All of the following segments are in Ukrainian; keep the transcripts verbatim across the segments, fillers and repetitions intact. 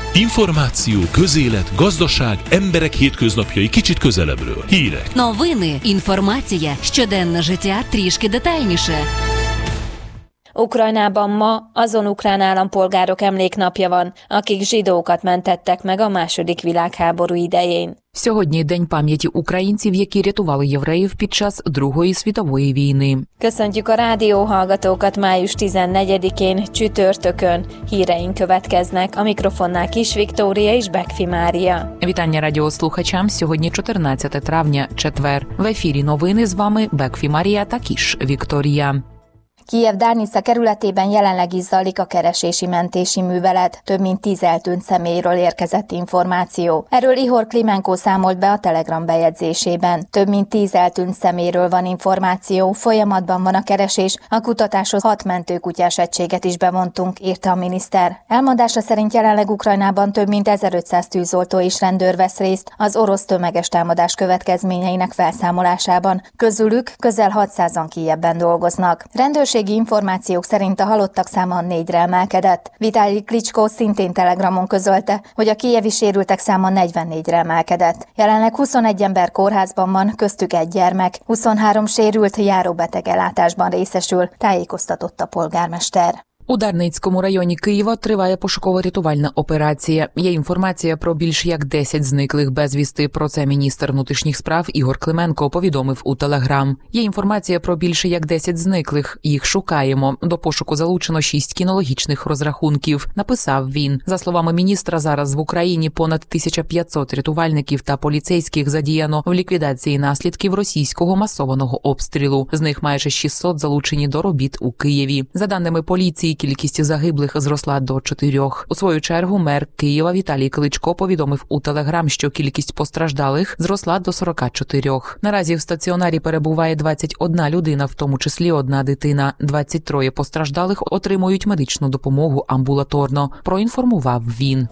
Információ, közélet, gazdaság, emberek hétköznapjai kicsit közelebbről. Hírek. Новини, інформація, щоденне життя трішки детальніше. Ukrajnában ma azon ukrán állampolgárok emléknapja van, akik zsidókat mentettek meg a második világháború idején. Сьогодні День пам'яті українців, які рятували євреїв під час Другої світової війни. Köszöntjük a rádióhallgatókat május tizennegyedikén, csütörtökön. Híreink következnek, a mikrofonnál Kis Viktória és Bekfi Mária. Вітання радіослухачам. Сьогодні чотирнадцяте травня, четвер. В ефірі новини з вами Бекфі Марія та Кіш Вікторія. Kijev-Darnica kerületében jelenleg is zajlik a keresési-mentési művelet. Több mint tíz eltűnt személyről érkezett információ. Erről Ihor Klimenko számolt be a Telegram bejegyzésében. Több mint tíz eltűnt személyről van információ, folyamatban van a keresés, a kutatáshoz hat mentőkutyás egységet is bevontunk, írta a miniszter. Elmondása szerint jelenleg Ukrajnában több mint ezerötszáz tűzoltó és rendőr vesz részt az orosz tömeges támadás következményeinek felszámolásában. Közülük közel hatszázan Kijevben dolgoznak. Rendőrség információk szerint a halottak száma négyre emelkedett. Vitali Klitschko szintén Telegramon közölte, hogy a kijevi sérültek száma negyvennégyre emelkedett. Jelenleg huszonegy ember kórházban van, köztük egy gyermek, huszonhárom sérült járóbeteg ellátásban részesül, tájékoztatott a polgármester. У Дарницькому районі Києва триває пошуково-рятувальна операція. Є інформація про більш як десять зниклих безвісти. Про це міністр внутрішніх справ Ігор Клименко повідомив у Телеграм. Є інформація про більше як десять зниклих. Їх шукаємо. До пошуку залучено шість кінологічних розрахунків. Написав він. За словами міністра, зараз в Україні понад тисяча п'ятсот рятувальників та поліцейських задіяно в ліквідації наслідків російського масованого обстрілу. З них майже шістсот залучені до робіт у Києві. За даними поліції, кількість загиблих зросла до чотирьох. У свою чергу мер Києва Віталій Кличко повідомив у Телеграм, що кількість постраждалих зросла до сорока чотирьох. Наразі в стаціонарі перебуває двадцять одна людина, в тому числі одна дитина. двадцять троє постраждалих отримують медичну допомогу амбулаторно, проінформував він.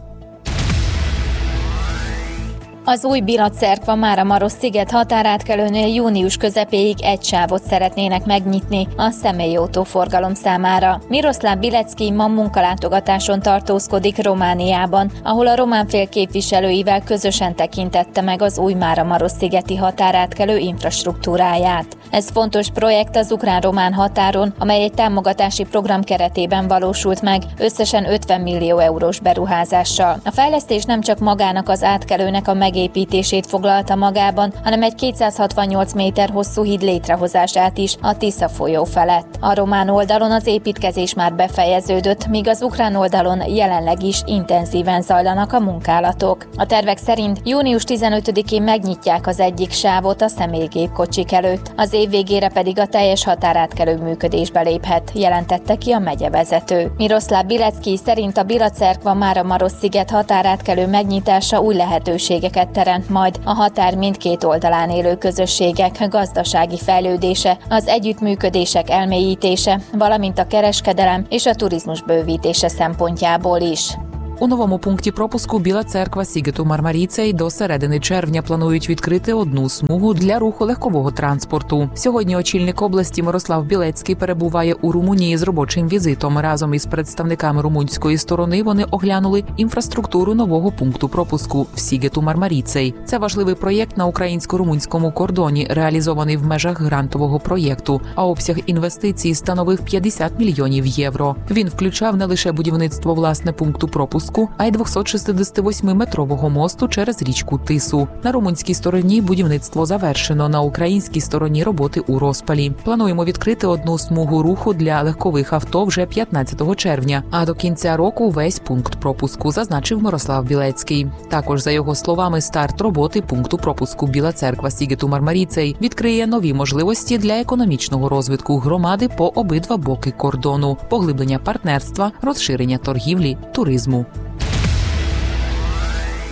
Az új Bilacerkva Máramarosz-sziget határátkelőnél június közepéig egy sávot szeretnének megnyitni a személyautóforgalom számára. Miroslav Bilecki ma munkalátogatáson tartózkodik Romániában, ahol a román fél képviselőivel közösen tekintette meg az új Máramarosz-szigeti határátkelő infrastruktúráját. Ez fontos projekt az ukrán-román határon, amely egy támogatási program keretében valósult meg, összesen ötven millió eurós beruházással. A fejlesztés nem csak magának az átkelőnek a megépítését foglalta magában, hanem egy kétszázhatvannyolc méter hosszú híd létrehozását is a Tisza folyó felett. A román oldalon az építkezés már befejeződött, míg az ukrán oldalon jelenleg is intenzíven zajlanak a munkálatok. A tervek szerint június tizenötödikén megnyitják az egyik sávot a személygépkocsik előtt, az év végére pedig a teljes határátkelő működésbe léphet, jelentette ki a megyevezető. Miroslav Bilecki szerint a Bilacerkva Máramarosz-sziget határátkelő megnyitása új lehetőségeket teremt majd a határ mindkét oldalán élő közösségek gazdasági fejlődése, az együttműködések elmélyítése, valamint a kereskedelem és a turizmus bővítése szempontjából is. У новому пункті пропуску Біла Церква Сігету Мармаріцей до середини червня планують відкрити одну смугу для руху легкового транспорту. Сьогодні очільник області Мирослав Білецький перебуває у Румунії з робочим візитом. Разом із представниками румунської сторони вони оглянули інфраструктуру нового пункту пропуску в Сігету Мармаріцей. Це важливий проєкт на українсько-румунському кордоні, реалізований в межах грантового проєкту, а обсяг інвестицій становив п'ятдесят мільйонів євро. Він включав не лише будівництво власне пункту пропуску, а й двохсотшістдесятивосьмиметрового мосту через річку Тису. На румунській стороні будівництво завершено, на українській стороні роботи у розпалі. Плануємо відкрити одну смугу руху для легкових авто вже п'ятнадцятого червня, а до кінця року весь пункт пропуску, зазначив Мирослав Білецький. Також, за його словами, старт роботи пункту пропуску Біла Церква Сігету Мармаріцей відкриє нові можливості для економічного розвитку громади по обидва боки кордону, поглиблення партнерства, розширення торгівлі, туризму.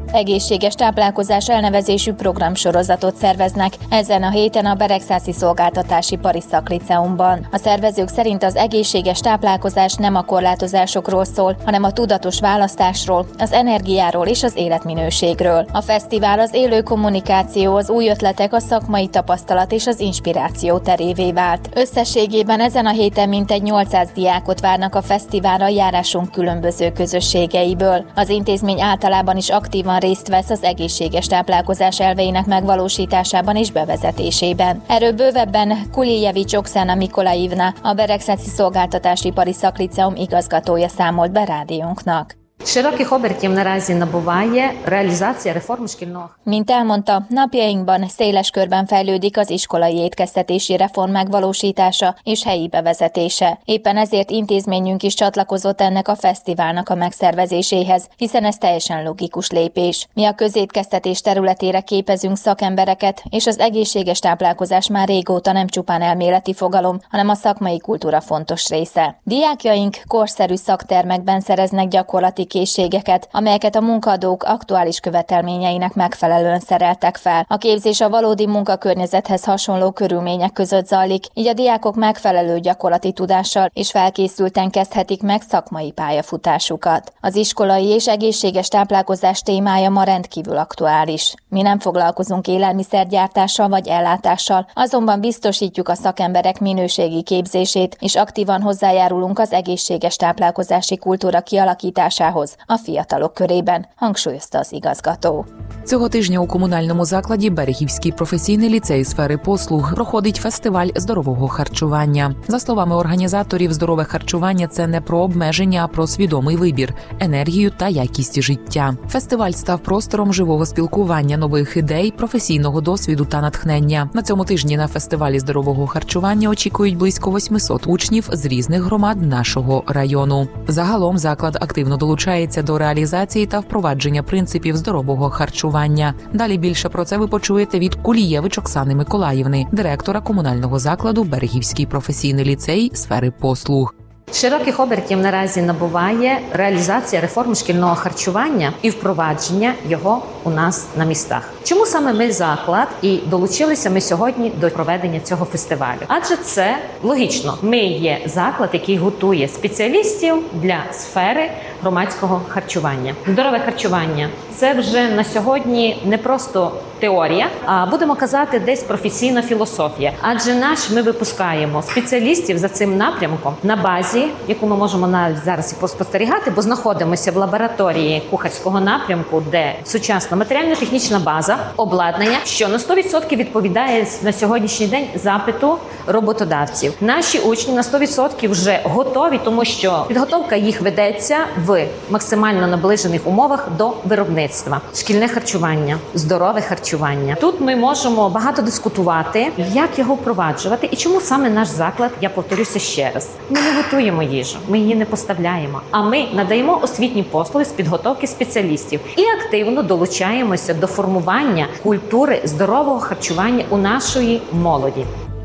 Egészséges táplálkozás elnevezésű programsorozatot szerveznek ezen a héten a Beregszászi Szolgáltatási Ipari Szakliceumban. A szervezők szerint az egészséges táplálkozás nem a korlátozásokról szól, hanem a tudatos választásról, az energiáról és az életminőségről. A fesztivál az élő kommunikáció, az új ötletek, a szakmai tapasztalat és az inspiráció terévé vált. Összességében ezen a héten mintegy nyolcszáz diákot várnak a fesztiválra a járásunk különböző közösségeiből. Az intézmény általában is aktívan részt vesz az egészséges táplálkozás elveinek megvalósításában és bevezetésében. Erről bővebben Kulijevics Oksana Mikolajivna, a Beregszászi Szolgáltatási Ipari Szakliceum igazgatója számolt be rádiónknak. Широких обертів наразі набуває реалізація реформи шкільного. Mint elmondta, napjainkban széles körben fejlődik az iskolai étkeztetési reform megvalósítása és helyi bevezetése. Éppen ezért intézményünk is csatlakozott ennek a fesztiválnak a megszervezéséhez, hiszen ez teljesen logikus lépés. Mi a közétkeztetés területére képezünk szakembereket, és az egészséges táplálkozás már régóta nem csupán elméleti fogalom, hanem a szakmai kultúra fontos része. Diákjaink korszerű szaktermekben szereznek gyakorlati készségeket, amelyeket a munkaadók aktuális követelményeinek megfelelően szereltek fel. A képzés a valódi munkakörnyezethez hasonló körülmények között zajlik, így a diákok megfelelő gyakorlati tudással és felkészülten kezdhetik meg szakmai pályafutásukat. Az iskolai és egészséges táplálkozás témája ma rendkívül aktuális. Mi nem foglalkozunk élelmiszergyártással vagy ellátással, azonban biztosítjuk a szakemberek minőségi képzését, és aktívan hozzájárulunk az egészséges táplálkozási kultúra kialakításához a fiatalok körében, hangsúlyozta az igazgató. Цього тижня у комунальному закладі Берегівський професійний ліцей сфери послуг проходить фестиваль здорового харчування. За словами організаторів, здорове харчування – це не про обмеження, а про свідомий вибір, енергію та якість життя. Фестиваль став простором живого спілкування, нових ідей, професійного досвіду та натхнення. На цьому тижні на фестивалі здорового харчування очікують близько восьмисот учнів з різних громад нашого району. Загалом заклад активно долучається до реалізації та впровадження принципів здорового харчування. Далі більше про це ви почуєте від Кулієвич Оксани Миколаївни, директора комунального закладу Берегівський професійний ліцей сфери послуг. Широких обертів наразі набуває реалізація реформи шкільного харчування і впровадження його у нас на містах. Чому саме ми заклад і долучилися ми сьогодні до проведення цього фестивалю? Адже це логічно. Ми є заклад, який готує спеціалістів для сфери громадського харчування. Здорове харчування – це вже на сьогодні не просто теорія, а будемо казати десь професійна філософія. Адже наш ми випускаємо спеціалістів за цим напрямком на базі, яку ми можемо навіть зараз і поспостерігати, бо знаходимося в лабораторії кухарського напрямку, де сучасна матеріально-технічна база, обладнання, що на сто відсотків відповідає на сьогоднішній день запиту роботодавців. Наші учні на сто відсотків вже готові, тому що підготовка їх ведеться в максимально наближених умовах до виробництва. Шкільне харчування, здорове харчування. Тут ми можемо багато дискутувати, як його впроваджувати і чому саме наш заклад, я повторюся ще раз, ми не готуємо їжу, ми її не поставляємо, а ми надаємо освітні послуги з підготовки спеціалістів і активно долучаємося до формування культури здорового харчування у нашої молоді.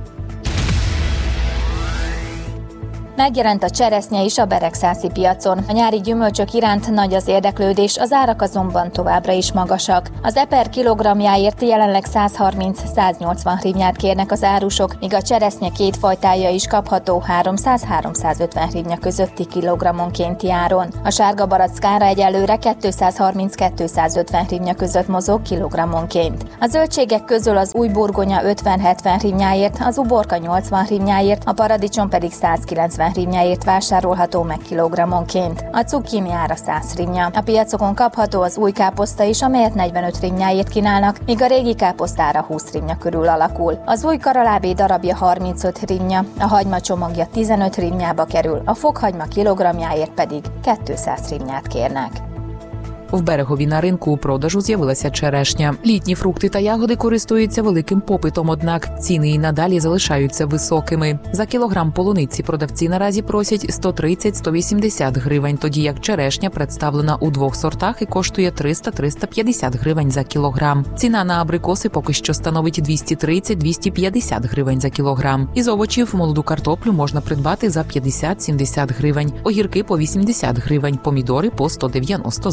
Megjelent a cseresznye is a beregszászi piacon. A nyári gyümölcsök iránt nagy az érdeklődés, az árak azonban továbbra is magasak. Az eper kilogramjáért jelenleg száz harminc-száznyolcvan hrivnyát kérnek az árusok, míg a cseresznye két fajtája is kapható háromszáz-háromszázötven hrivnya közötti kilogrammonkénti áron. A sárga barack ára egyelőre kétszázharminc-kétszázötven hrivnya között mozog kilogrammonként. A zöldségek közül az új burgonya ötven-hetven hrivnyáért, az uborka nyolcvan hrivnyáért, a paradicsom pedig százkilencven hrivnyáért vásárolható meg kilogrammonként. A cukkini ára száz hrivnya. A piacokon kapható az új káposzta is, amelyet negyvenöt hrivnyáért kínálnak, míg a régi káposztára húsz hrivnya körül alakul. Az új karalábé darabja harmincöt hrivnya, a hagyma csomagja tizenöt hrivnyába kerül, a fokhagyma kilogramjáért pedig kétszáz hrivnyát kérnek. В Берегові на ринку у продажу з'явилася черешня. Літні фрукти та ягоди користуються великим попитом, однак ціни і надалі залишаються високими. За кілограм полуниці продавці наразі просять сто тридцять - сто вісімдесят гривень, тоді як черешня представлена у двох сортах і коштує триста - триста п'ятдесят гривень за кілограм. Ціна на абрикоси поки що становить двісті тридцять - двісті п'ятдесят гривень за кілограм. Із овочів молоду картоплю можна придбати за п'ятдесят - сімдесят гривень, огірки по вісімдесят гривень, помідори по сто дев'яносто за кілограм.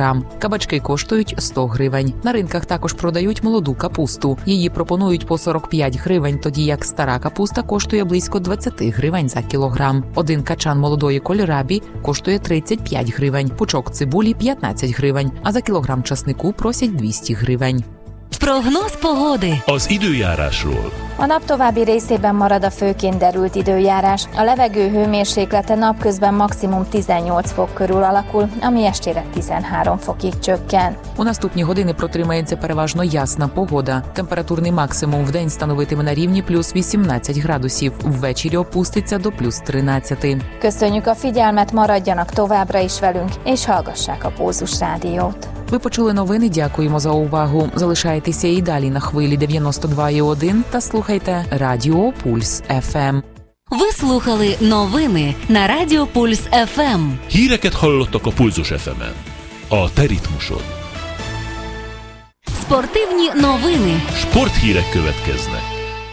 кілограм. Кабачки коштують сто гривень. На ринках також продають молоду капусту. Її пропонують по сорок п'ять гривень, тоді як стара капуста коштує близько двадцять гривень за кілограм. Один качан молодої кольрабі коштує тридцять п'ять гривень, пучок цибулі – п'ятнадцять гривень, а за кілограм часнику просять двісті гривень. Прогноз pogody. Az időjárásról. A nap további részében marad a főként derült időjárás. A levegő hőmérséklete napközben maximum tizennyolc fok körül alakul, ami estére tizenhárom fokig csökken. У наступні години протримається переважно ясна погода. Температурний максимум вдень становитиме на рівні плюс вісімнадцять градусів, ввечері опуститься до плюс тринадцять. Köszönjük a figyelmet, maradjanak továbbra is velünk, és hallgassák a Pulzus Rádiót. Ви почули новини, дякуємо за увагу. Залишайтеся і далі на хвилі дев'яносто два і один та слухайте Радіо Пульс еф ем. Ви слухали новини на Радіо Пульс еф ем. Híreket hallottak a Pulzus еф ем-en. A te ritmusod. Спортивні новини. Sporthírek következnek.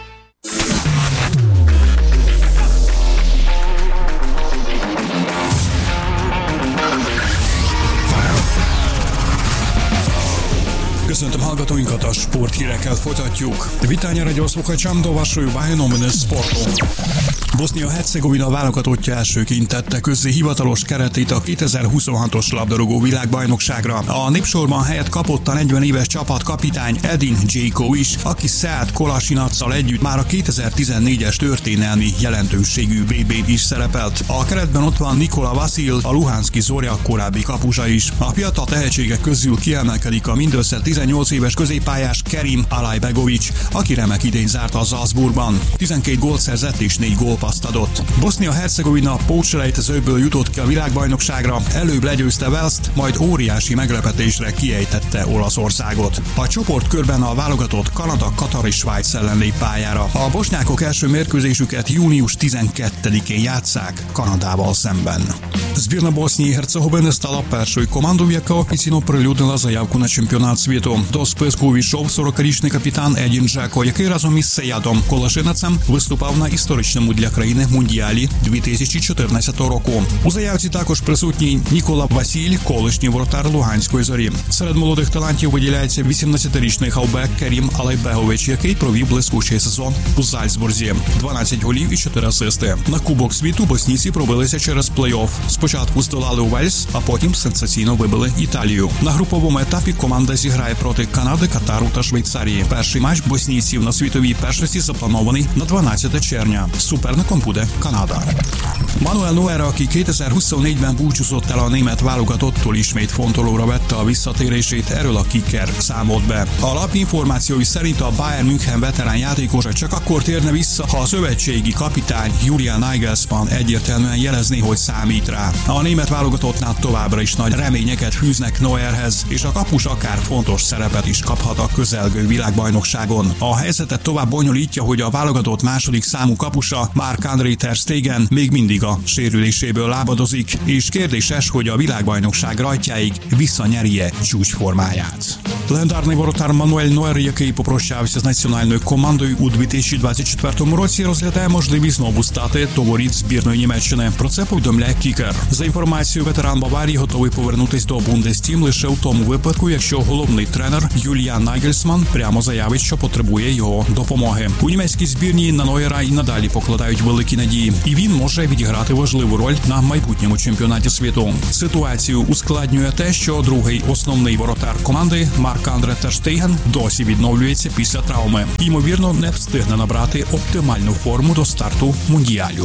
Köszöntöm hallgatóinkat, a sporthírekkel folytatjuk. Witania radio słuchaczom do waszej uwagi nowiny sportu. Bosznia-Hercegovina válogatottja elsőként tette közzé hivatalos keretét a kétezer-huszonhatos labdarúgó világbajnokságra. A népsorban helyet kapott a negyven éves csapatkapitány Edin Dzeko is, aki Sead Kolasinac-szal együtt már a kétezer-tizennégyes történelmi jelentőségű bé bén is szerepelt. A keretben ott van Nikola Vasil, a Luhanszki Zorya korábbi kapusa is. A fiatal tehetségek közül kiemelkedik a mindössze tizennyolc éves középpályás Kerim Alajbegovic, aki remek idény zárt a Salzburgban. tizenkét gólt szerzett és négy gólpasszt adott. Bosznia-Hercegovina pótselejtezőből jutott ki a világbajnokságra, előbb legyőzte Walest, majd óriási meglepetésre kiejtette Olaszországot. A csoportkörben a válogatott Kanada, Katar és Svájc ellen lép pályára. A bosnyákok első mérkőzésüket június tizenkettedikén játsszák Kanadával szemben. Збірна Боснії і Герцеговини стала першою командою, яка офіційно оприлюднила заявку на чемпіонат світу. До списку увійшов сорокарічний капітан Едін Джеко, який разом із Сеядом Колашинацем виступав на історичному для країни Мундіалі дві тисячі чотирнадцятого року. У заявці також присутній Нікола Васіль, колишній воротар Луганської Зорі. Серед молодих талантів виділяється вісімнадцятирічний хавбек Керім Алайбегович, який провів блискучий сезон у Зальцбурзі. дванадцять голів і чотири асисти. На Кубок світу боснійці пробилися через плей-офф. Спочатку здолали Уельс, а потім сенсаційно вибили Італію. На груповому етапі команда зіграє проти Канади, Катару та Швейцарії. Перший матч боснійців на світовій першості запланований на дванадцяте червня. Суперником буде Канада. Manuel Neuer, aki kétezer-huszonnégyben búcsúzott el a német válogatottól, ismét fontolóra vette a visszatérését, erről a Kicker számolt be. A lap információi szerint a Bayern München veterán játékosa csak akkor térne vissza, ha a szövetségi kapitány Julian Nagelsmann egyértelműen jelezné, hogy számít rá. A német válogatottnál továbbra is nagy reményeket fűznek Neuerhez, és a kapus akár fontos szerepet is kaphat a közelgő világbajnokságon. A helyzetet tovább bonyolítja, hogy a válogatott második számú kapusa Marc-André ter Stegen még mindig a sérüléséből lábadozik, és kérdéses, hogy a világbajnokság rajtjáig visszanyerje csúcsformáját. Легендарний воротар Мануель Нойер, який попрощався з національною командою у дві тисячі двадцять четвертому році, розглядає можливість знову стати до воріт збірної Німеччини. Про це повідомляє Кікер. За інформацією, ветеран Баварії готовий повернутись до Бундестім лише у тому випадку, якщо головний тренер Юліан Нагельсман прямо заявить, що потребує його допомоги. У німецькій збірні на Нойера і надалі покладають великі надії, і він може відіграти важливу роль на майбутньому чемпіонаті світу. Ситуацію ускладнює те, що другий основний воротар команди Марc-André ter Stegen досі відновлюється після травми. Ймовірно, не встигне набрати оптимальну форму до старту Мундіалю.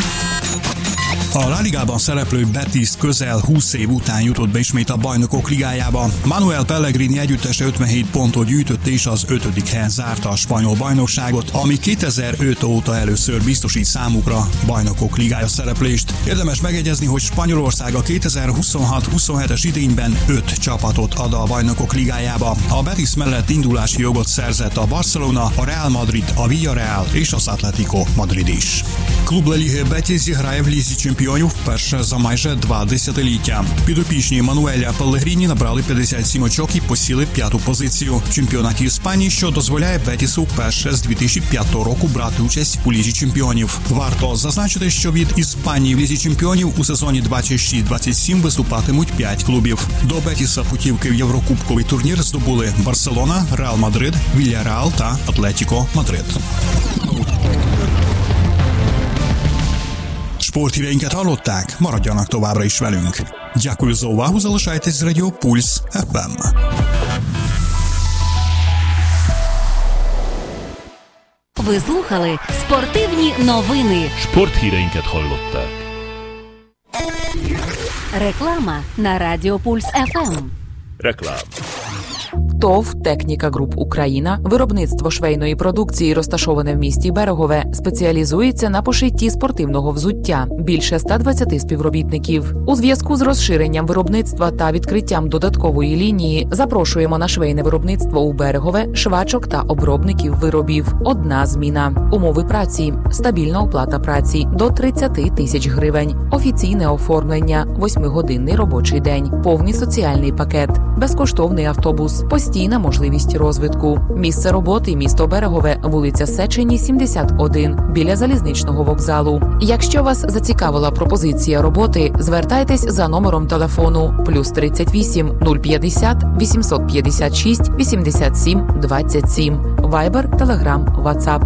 A La Ligában szereplő Betis közel húsz év után jutott be ismét a Bajnokok Ligájába. Manuel Pellegrini együttese ötvenhét pontot gyűjtött és az ötödik helyen zárta a spanyol bajnokságot, ami kétezer-öt óta először biztosít számukra Bajnokok Ligája szereplést. Érdemes megegyezni, hogy Spanyolország a kétezer-huszonhat huszonhetes idényben öt csapatot ad a Bajnokok Ligájába. A Betis mellett indulási jogot szerzett a Barcelona, a Real Madrid, a Villarreal és az Atlético Madrid is. Klub La Liga Betis зіграє в Лізі Чемпіонів чемпіонів вперше за майже два десятиліття. Підопічні Мануеля Пеллегріні набрали п'ятдесят сім очок і посіли п'яту позицію в чемпіонаті Іспанії, що дозволяє Бетісу вперше з дві тисячі п'ятого року брати участь у Лізі чемпіонів. Варто зазначити, що від Іспанії в Лізі чемпіонів у сезоні двадцять шість двадцять сім виступатимуть п'ять клубів. До Бетіса путівки в Єврокубковий турнір здобули Барселона, Реал Мадрид, Вільяреал та Атлетіко Мадрид. Sporthíreinket hallották, maradjanak továbbra is velünk. Дякую за увагу, залишайтесь з Радіо Пульс еф ем. Ви слухали спортивні новини. Sporthíreinket hallották. Реклама на Радіо Пульс еф ем. Реклама. ТОВ «Техніка Груп Україна», виробництво швейної продукції, розташоване в місті Берегове, спеціалізується на пошитті спортивного взуття. Більше ста двадцяти співробітників. У зв'язку з розширенням виробництва та відкриттям додаткової лінії запрошуємо на швейне виробництво у Берегове швачок та обробників виробів. Одна зміна. Умови праці. Стабільна оплата праці до тридцять тисяч гривень. Офіційне оформлення. Восьмигодинний робочий день. Повний соціальний пакет. Безкоштовний автобус. Постійна можливість розвитку. Місце роботи – місто Берегове, вулиця Сечені, сімдесят один, біля залізничного вокзалу. Якщо вас зацікавила пропозиція роботи, звертайтесь за номером телефону плюс тридцять вісім нуль п'ятдесят вісімсот п'ятдесят шість вісімдесят сім двадцять сім. Вайбер, Телеграм, Ватсап.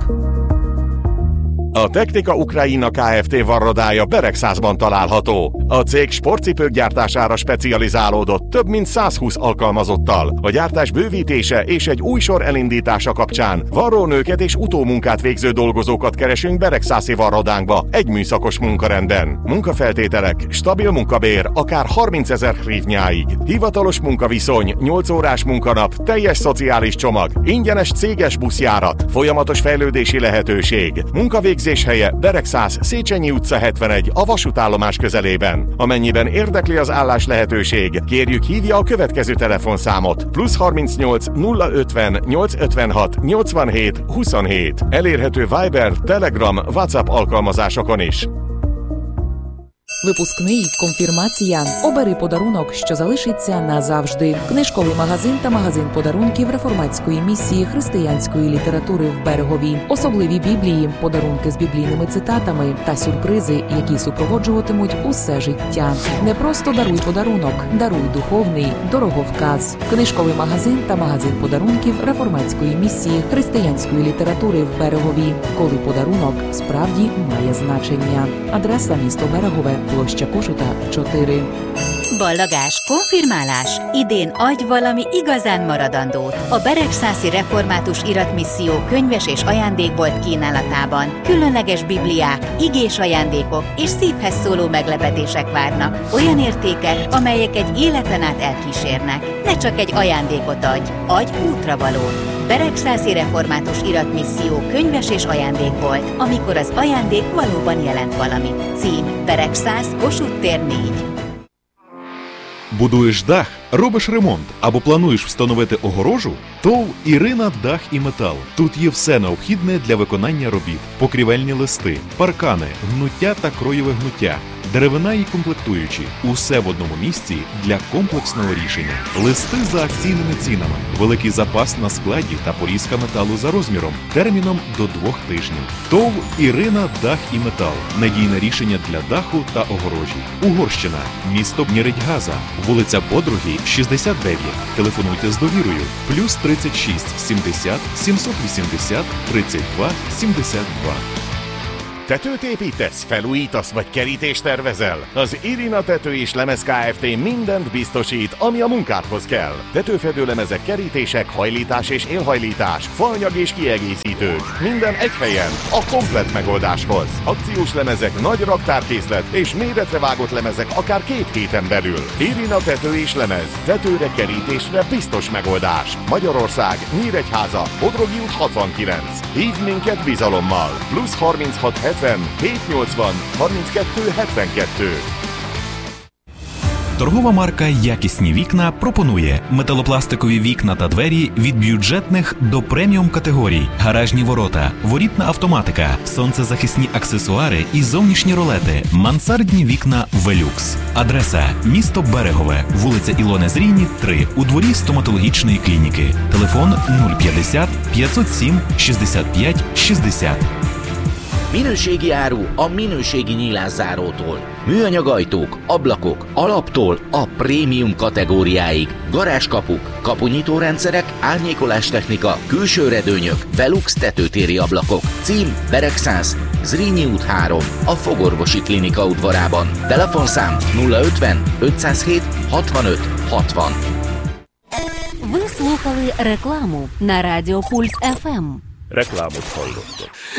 A Technika Ukraina Kft. Varrodája Beregszázban található. A cég sportcipők gyártására specializálódott több mint százhúsz alkalmazottal. A gyártás bővítése és egy új sor elindítása kapcsán varrónőket és utómunkát végző dolgozókat keresünk Beregszászi varrodánkba egy műszakos munkarendben. Munkafeltételek, stabil munkabér, akár harmincezer hrivnyáig. Hivatalos munkaviszony, nyolc órás munkanap, teljes szociális csomag, ingyenes céges buszjárat, folyamatos fejlődési lehetőség. Munkavégzés helye Beregszász, Széchenyi utca hetvenegy, a vasútállomás közelében. Amennyiben érdekli az állás lehetőség, kérjük hívja a következő telefonszámot. plusz harmincnyolc nulla ötven nyolc ötvenhat nyolcvanhét huszonhét. Elérhető Viber, Telegram, WhatsApp alkalmazásokon is. Випускний, конфірмація. Обери подарунок, що залишиться назавжди. Книжковий магазин та магазин подарунків реформатської місії християнської літератури в Берегові. Особливі біблії, подарунки з біблійними цитатами та сюрпризи, які супроводжуватимуть усе життя. Не просто даруй подарунок, даруй духовний дороговказ. Книжковий магазин та магазин подарунків реформатської місії християнської літератури в Берегові. Коли pодарунок справді має значення. Adresa місто Берегове, plощa Kossuth чотири. Ballagás, konfirmálás. Idén adj valami igazán maradandót. A Beregszászi Református Iratmisszió könyves és ajándékbolt kínálatában különleges bibliák, igés ajándékok és szívhez szóló meglepetések várnak. Olyan értékek, amelyek egy életen át elkísérnek. Ne csak egy ajándékot adj, adj útravalót. Beregszászi Református Iratmisszió könyves és ajándékbolt, amikor az ajándék valóban jelent valamit. Cím: Beregszász, Kossuth tér négy. Будуєш дах, робиш ремонт або плануєш встановити огорожу? ТОВ «Ірина Дах і Метал». Тут є все необхідне для виконання робіт. Покрівельні листи, паркани, гнуття та кроєве гнуття, деревина і комплектуючі. Усе в одному місці для комплексного рішення. Листи за акційними цінами. Великий запас на складі та порізка металу за розміром. Терміном до двох тижнів. ТОВ «Ірина Дах і Метал». Надійне рішення для даху та огорожі. Угорщина. Місто Нєредьгаза. Вулиця Подруги, шістдесят дев'ять. Telefонуйте з довірою. Плюс тридцять шість сімдесят сімсот вісімдесят тридцять два сімдесят два. Tetőt építesz, felújítasz vagy kerítést tervezel? Az Irina Tető és Lemez Kft. Mindent biztosít, ami a munkádhoz kell. Tetőfedőlemezek, kerítések, hajlítás és élhajlítás, faanyag és kiegészítők. Minden egy helyen, a komplett megoldáshoz. Akciós lemezek, nagy raktárkészlet és méretre vágott lemezek akár két héten belül. Irina Tető és Lemez. Tetőre, kerítésre biztos megoldás. Magyarország, Nyíregyháza, Bodrogi út hatvankilenc. Hívd minket bizalommal. Plusz harminchat hetven hét nyolcvan harminckettő hetvenkettő. Торгова марка «Якісні вікна» пропонує металопластикові вікна та двері від бюджетних до преміум категорій, гаражні ворота, ворітна автоматика, сонцезахисні аксесуари і зовнішні ролети, мансардні вікна «Велюкс». Адреса – місто Берегове, вулиця Ілони Зрійні, три, у дворі стоматологічної клініки. Телефон нуль п'ятдесят п'ятсот сім шістдесят п'ять шістдесят. Minőségi áru a minőségi nyílászárótól. Műanyagajtók, ablakok, alaptól a prémium kategóriáig. Garázskapuk, kapunyitórendszerek, árnyékolástechnika, külső redőnyök, Velux tetőtéri ablakok. Cím Beregszász, Zrínyi út három, a Fogorvosi Klinika udvarában. Telefonszám nulla ötven ötszázhét hatvanöt hatvan. Ви слухали рекламу на Радіо Пульс еф ем. Reklámot hallottak.